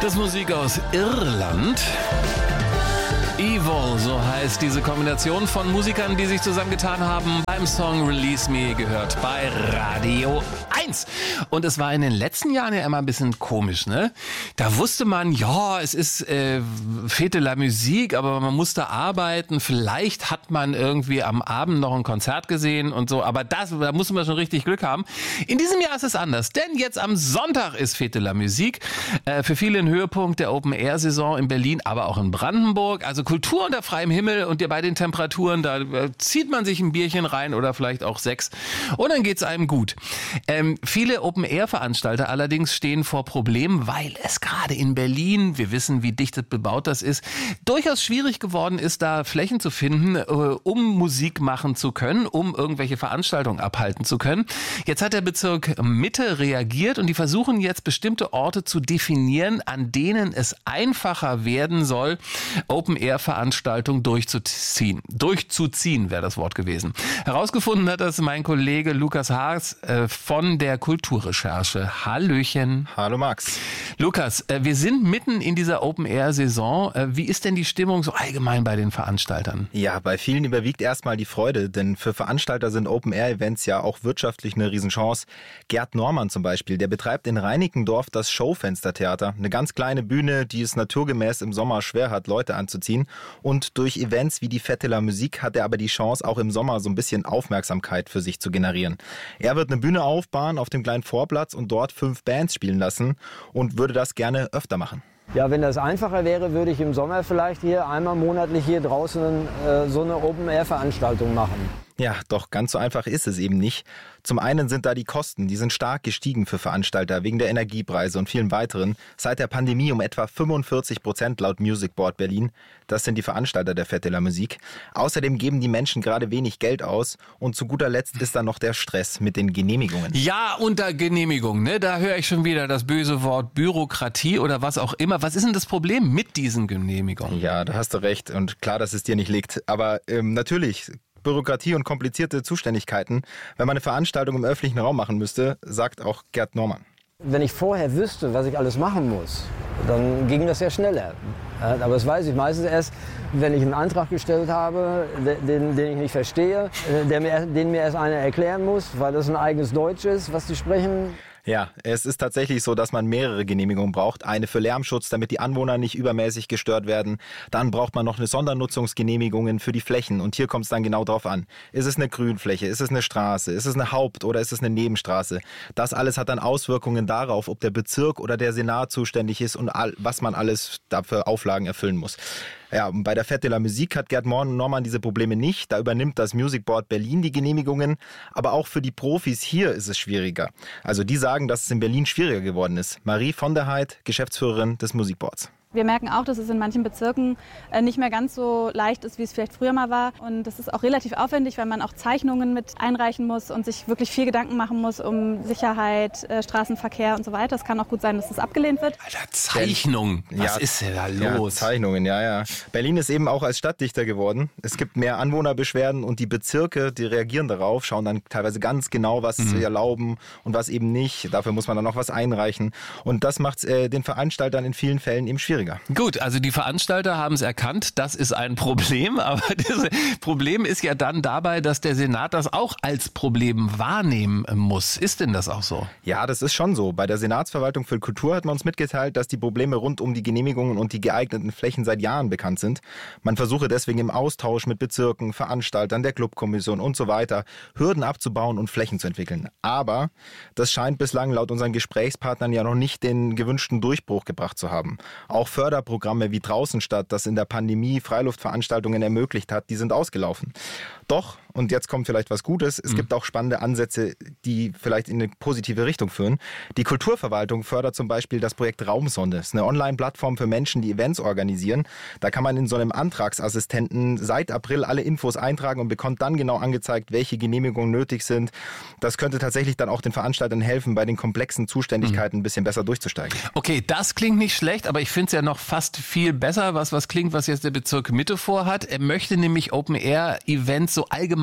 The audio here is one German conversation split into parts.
Das ist Musik aus Irland. Evil, so heißt diese Kombination von Musikern, die sich zusammengetan haben beim Song Release Me, gehört bei Radio 1. Und es war in den letzten Jahren ja immer ein bisschen komisch, ne? Da wusste man, ja, es ist Fête de la Musique, aber man musste arbeiten. Vielleicht hat man irgendwie am Abend noch ein Konzert gesehen und so, aber da musste man schon richtig Glück haben. In diesem Jahr ist es anders, denn jetzt am Sonntag ist Fête de la Musique. Für viele ein Höhepunkt der Open-Air-Saison in Berlin, aber auch in Brandenburg. Also Kultur unter freiem Himmel und bei den Temperaturen, da zieht man sich ein Bierchen rein oder vielleicht auch 6 und dann geht's einem gut. Viele Open-Air-Veranstalter allerdings stehen vor Problemen, weil es gerade in Berlin, wir wissen, wie dicht bebaut das ist, durchaus schwierig geworden ist, da Flächen zu finden, um Musik machen zu können, um irgendwelche Veranstaltungen abhalten zu können. Jetzt hat der Bezirk Mitte reagiert und die versuchen jetzt bestimmte Orte zu definieren, an denen es einfacher werden soll, Open-Air-Veranstaltungen durchzuziehen. Durchzuziehen wäre das Wort gewesen. Herausgefunden hat das mein Kollege Lukas Haas von der Kulturrecherche. Hallöchen. Hallo Max. Lukas, wir sind mitten in dieser Open-Air-Saison. Wie ist denn die Stimmung so allgemein bei den Veranstaltern? Ja, bei vielen überwiegt erstmal die Freude, denn für Veranstalter sind Open-Air-Events ja auch wirtschaftlich eine Riesenchance. Gerd Normann zum Beispiel, der betreibt in Reinickendorf das Schaufenstertheater. Eine ganz kleine Bühne, die es naturgemäß im Sommer schwer hat, Leute anzuziehen. Und durch Events wie die Fête de la Musique hat er aber die Chance, auch im Sommer so ein bisschen Aufmerksamkeit für sich zu generieren. Er wird eine Bühne aufbauen auf dem kleinen Vorplatz und dort 5 Bands spielen lassen und würde das gerne öfter machen. Ja, wenn das einfacher wäre, würde ich im Sommer vielleicht hier einmal monatlich hier draußen so eine Open-Air-Veranstaltung machen. Ja, doch ganz so einfach ist es eben nicht. Zum einen sind da die Kosten, die sind stark gestiegen für Veranstalter wegen der Energiepreise und vielen weiteren. Seit der Pandemie um etwa 45% laut Music Board Berlin. Das sind die Veranstalter der Fête de la Musique. Außerdem geben die Menschen gerade wenig Geld aus und zu guter Letzt ist da noch der Stress mit den Genehmigungen. Ja, unter Genehmigung, ne? Da höre ich schon wieder das böse Wort Bürokratie oder was auch immer. Was ist denn das Problem mit diesen Genehmigungen? Ja, da hast du recht und klar, dass es dir nicht liegt. Aber natürlich, Bürokratie und komplizierte Zuständigkeiten, wenn man eine Veranstaltung im öffentlichen Raum machen müsste, sagt auch Gerd Normann. Wenn ich vorher wüsste, was ich alles machen muss, dann ging das ja schneller. Aber das weiß ich meistens erst, wenn ich einen Antrag gestellt habe, den ich nicht verstehe, den mir erst einer erklären muss, weil das ein eigenes Deutsch ist, was die sprechen. Ja, es ist tatsächlich so, dass man mehrere Genehmigungen braucht. Eine für Lärmschutz, damit die Anwohner nicht übermäßig gestört werden. Dann braucht man noch eine Sondernutzungsgenehmigung für die Flächen. Und hier kommt es dann genau drauf an. Ist es eine Grünfläche? Ist es eine Straße? Ist es eine Haupt- oder ist es eine Nebenstraße? Das alles hat dann Auswirkungen darauf, ob der Bezirk oder der Senat zuständig ist und was man alles dafür Auflagen erfüllen muss. Ja, und bei der Fête de la Musique hat Gerd Normann diese Probleme nicht. Da übernimmt das Music Board Berlin die Genehmigungen. Aber auch für die Profis hier ist es schwieriger. Also die sagen, dass es in Berlin schwieriger geworden ist. Marie von der Heid, Geschäftsführerin des Music Boards. Wir merken auch, dass es in manchen Bezirken nicht mehr ganz so leicht ist, wie es vielleicht früher mal war. Und das ist auch relativ aufwendig, weil man auch Zeichnungen mit einreichen muss und sich wirklich viel Gedanken machen muss um Sicherheit, Straßenverkehr und so weiter. Es kann auch gut sein, dass das abgelehnt wird. Alter, Zeichnung. Was ist denn da los? Ja, Zeichnungen, ja. Berlin ist eben auch als Stadtdichter geworden. Es gibt mehr Anwohnerbeschwerden und die Bezirke, die reagieren darauf, schauen dann teilweise ganz genau, was sie erlauben und was eben nicht. Dafür muss man dann noch was einreichen. Und das macht es den Veranstaltern in vielen Fällen eben schwieriger. Gut, also die Veranstalter haben es erkannt, das ist ein Problem, aber das Problem ist ja dann dabei, dass der Senat das auch als Problem wahrnehmen muss. Ist denn das auch so? Ja, das ist schon so. Bei der Senatsverwaltung für Kultur hat man uns mitgeteilt, dass die Probleme rund um die Genehmigungen und die geeigneten Flächen seit Jahren bekannt sind. Man versuche deswegen im Austausch mit Bezirken, Veranstaltern, der Clubkommission und so weiter Hürden abzubauen und Flächen zu entwickeln. Aber das scheint bislang laut unseren Gesprächspartnern ja noch nicht den gewünschten Durchbruch gebracht zu haben. Auch Förderprogramme wie Draußenstadt, das in der Pandemie Freiluftveranstaltungen ermöglicht hat, die sind ausgelaufen. Doch, und jetzt kommt vielleicht was Gutes, es gibt auch spannende Ansätze, die vielleicht in eine positive Richtung führen. Die Kulturverwaltung fördert zum Beispiel das Projekt Raumsonde. Das ist eine Online-Plattform für Menschen, die Events organisieren. Da kann man in so einem Antragsassistenten seit April alle Infos eintragen und bekommt dann genau angezeigt, welche Genehmigungen nötig sind. Das könnte tatsächlich dann auch den Veranstaltern helfen, bei den komplexen Zuständigkeiten ein bisschen besser durchzusteigen. Okay, das klingt nicht schlecht, aber ich finde es ja noch fast viel besser, was klingt, was jetzt der Bezirk Mitte vorhat. Er möchte nämlich Open-Air-Events so allgemein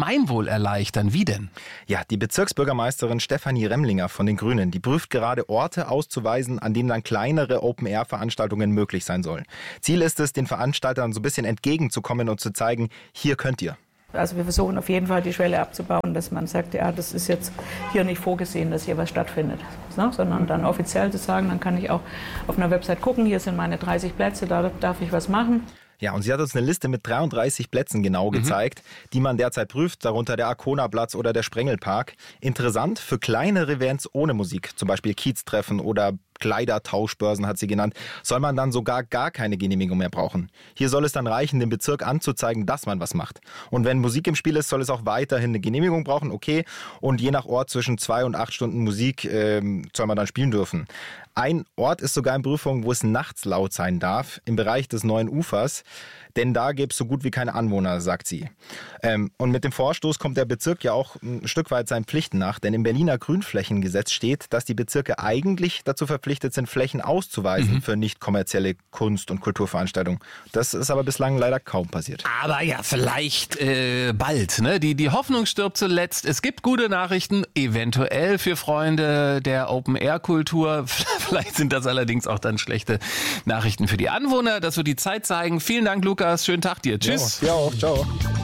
Gemeinwohl erleichtern. Wie denn? Ja, die Bezirksbürgermeisterin Stefanie Remlinger von den Grünen, die prüft gerade Orte auszuweisen, an denen dann kleinere Open-Air-Veranstaltungen möglich sein sollen. Ziel ist es, den Veranstaltern so ein bisschen entgegenzukommen und zu zeigen, hier könnt ihr. Also wir versuchen auf jeden Fall die Schwelle abzubauen, dass man sagt, ja, das ist jetzt hier nicht vorgesehen, dass hier was stattfindet, ne? Sondern dann offiziell zu sagen, dann kann ich auch auf einer Website gucken, hier sind meine 30 Plätze, da darf ich was machen. Ja, und sie hat uns eine Liste mit 33 Plätzen genau gezeigt, die man derzeit prüft, darunter der Arkona-Platz oder der Sprengelpark. Interessant, für kleinere Events ohne Musik, zum Beispiel Kieztreffen oder Kleidertauschbörsen hat sie genannt, soll man dann sogar gar keine Genehmigung mehr brauchen. Hier soll es dann reichen, dem Bezirk anzuzeigen, dass man was macht. Und wenn Musik im Spiel ist, soll es auch weiterhin eine Genehmigung brauchen, okay. Und je nach Ort zwischen 2 und 8 Stunden Musik soll man dann spielen dürfen. Ein Ort ist sogar in Prüfung, wo es nachts laut sein darf, im Bereich des Neuen Ufers. Denn da gäbe es so gut wie keine Anwohner, sagt sie. Und mit dem Vorstoß kommt der Bezirk ja auch ein Stück weit seinen Pflichten nach. Denn im Berliner Grünflächengesetz steht, dass die Bezirke eigentlich dazu verpflichtet sind, Flächen auszuweisen für nicht kommerzielle Kunst- und Kulturveranstaltungen. Das ist aber bislang leider kaum passiert. Aber ja, vielleicht bald. Ne? Die Hoffnung stirbt zuletzt. Es gibt gute Nachrichten, eventuell für Freunde der Open-Air-Kultur. Vielleicht sind das allerdings auch dann schlechte Nachrichten für die Anwohner. Das wird die Zeit zeigen. Vielen Dank, Lukas. Schönen Tag dir. Tschüss. Ja, auch. Ciao.